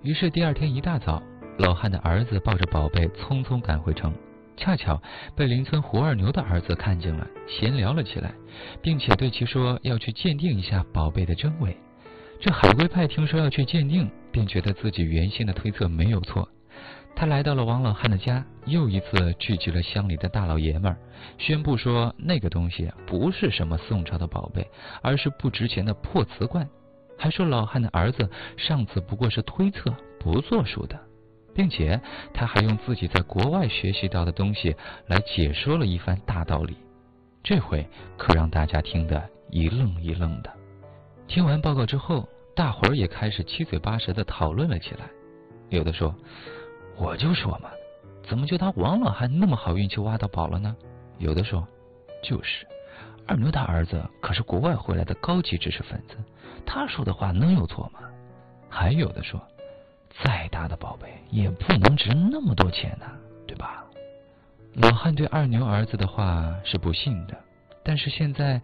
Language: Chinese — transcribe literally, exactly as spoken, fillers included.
于是第二天一大早，老汉的儿子抱着宝贝匆匆赶回城，恰巧被邻村胡二牛的儿子看见了，闲聊了起来，并且对其说要去鉴定一下宝贝的真伪。这海龟派听说要去鉴定，便觉得自己原先的推测没有错。他来到了王老汉的家，又一次聚集了乡里的大老爷们儿，宣布说那个东西不是什么宋朝的宝贝，而是不值钱的破瓷罐，还说老汉的儿子上次不过是推测，不作数的，并且他还用自己在国外学习到的东西来解说了一番大道理。这回可让大家听得一愣一愣的。听完报告之后，大伙儿也开始七嘴八舌地讨论了起来。有的说，我就说嘛，怎么就他王老汉那么好运气挖到宝了呢？有的说，就是二牛他儿子可是国外回来的高级知识分子，他说的话能有错吗？还有的说，再大的宝贝也不能值那么多钱呢、啊，对吧？老汉对二牛儿子的话是不信的，但是现在